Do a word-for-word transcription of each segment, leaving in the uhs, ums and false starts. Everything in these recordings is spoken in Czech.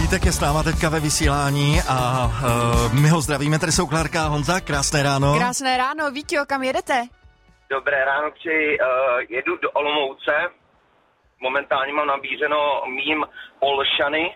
Vítek je s náma teďka ve vysílání a uh, my ho zdravíme, tady jsou Klárka a Honza, krásné ráno. Krásné ráno, Víťo, kam jedete? Dobré ráno, přeji, uh, jedu do Olomouce, momentálně mám nabízeno mým Olšany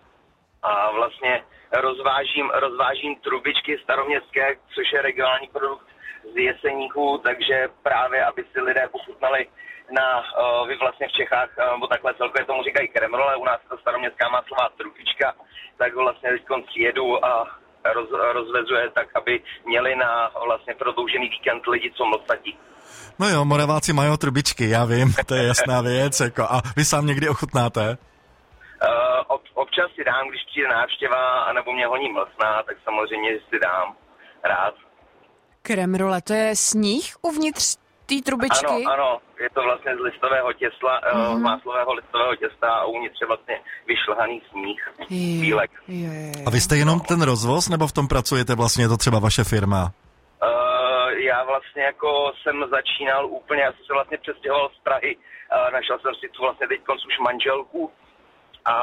a vlastně rozvážím, rozvážím trubičky staroměstské, což je regionální produkt z Jeseníků, takže právě, aby si lidé pochutnali na, uh, vy vlastně v Čechách, uh, nebo takhle celkově tomu říkají kremrole, u nás je to staroměstská maslová trubička, tak vlastně teď jedu a roz, rozvezuje tak, aby měli na vlastně prodloužený víkend lidi, co mlsadí. No jo, Moraváci mají trubičky, já vím, to je jasná věc, jako, a vy sám někdy ochutnáte? Uh, ob, občas si dám, když přijde návštěva, anebo mě honí mlsná, tak samozřejmě si dám rád. Kremrole, to je sníh uvnitř té trubičky? Ano, ano, je to vlastně z listového těsla, mm-hmm. uh, máslového listového těsta a uvnitř je vlastně vyšlehaný sníh, bílek. Je, je, je. A vy jste jenom ten rozvoz, nebo v tom pracujete vlastně, je to třeba vaše firma? Uh, já vlastně jako jsem začínal úplně, já jsem se vlastně přestěhoval z Prahy, uh, našel jsem si tu vlastně teď už manželku a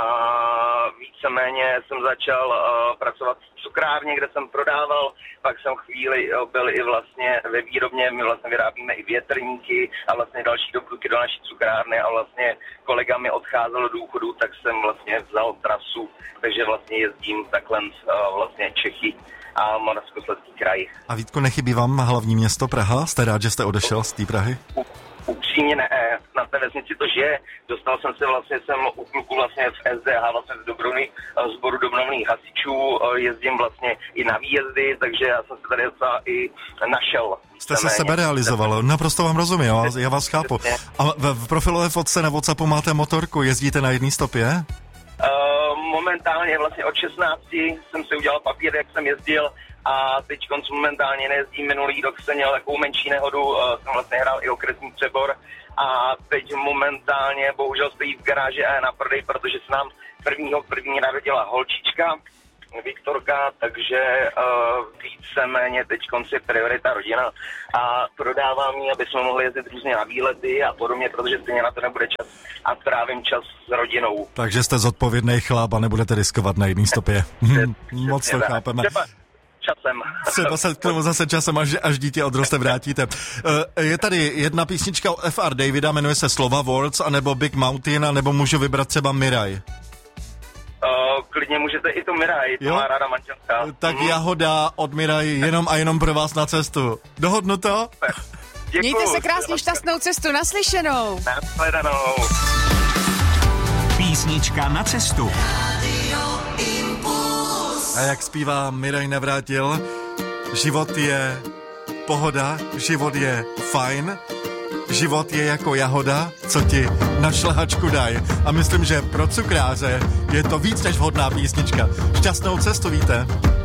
víceméně jsem začal uh, pracovat v cukrárně, kde jsem prodával, pak jsem chvíli uh, byl i vlastně ve výrobně, my vlastně vyrábíme i větrníky a vlastně další dobruky do naší cukrárny a vlastně kolega mi odcházel do důchodu, tak jsem vlastně vzal trasu, takže vlastně jezdím takhle uh, vlastně Čechy a Moravskoslezský kraj. A Vítko, nechybí vám hlavní město Praha? Jste rád, že jste odešel z té Prahy? Upřímně ne, na té vesnici to žije. Dostal jsem se vlastně, jsem u kluku vlastně v S D H, vlastně v Dobrovny, sboru dobrovolných hasičů, jezdím vlastně i na výjezdy, takže já jsem se tady docela i našel. Jste se sebe realizoval, naprosto vám rozumím, já, já vás chápu. A v, v profilové fotce na WhatsAppu máte motorku, jezdíte na jedné stopě? Uh, momentálně vlastně od šestnácti jsem si udělal papír, jak jsem jezdil, a teď momentálně nejezdím. Minulý rok jsem měl takovou menší nehodu, uh, jsem vlastně hrál i okresní přebor a teď momentálně bohužel stojí v garáži a je na prodej, protože se nám prvního první narodila holčička, Viktorka, takže uh, víceméně teď je priorita rodina a prodávám ji, aby jsme mohli jezdit různě na výlety a podobně, protože stejně na to nebude čas a trávím čas s rodinou. Takže jste zodpovědný chlap a nebudete riskovat na jedné stopě. Moc to chápeme. Třeba časem. Třeba se k tomu zase časem, až, až dítě odroste, vrátíte. Je tady jedna písnička od F R Davida, jmenuje se Slova Words, anebo Big Mountain, anebo můžu vybrat třeba Miraj. Uh, klidně můžete i to Miraj, to má ráda manželka. Tak mm. Jahoda od Miraj jenom a jenom pro vás na cestu. Dohodnu to? Děkuju. Mějte se krásně, šťastnou cestu, naslyšenou. Nashledanou. Písnička na cestu. A jak zpívá Miraj Navrátil, život je pohoda, život je fajn, život je jako jahoda, co ti na šlehačku daj. A myslím, že pro cukráře je to víc než vhodná písnička. Šťastnou cestu, víte?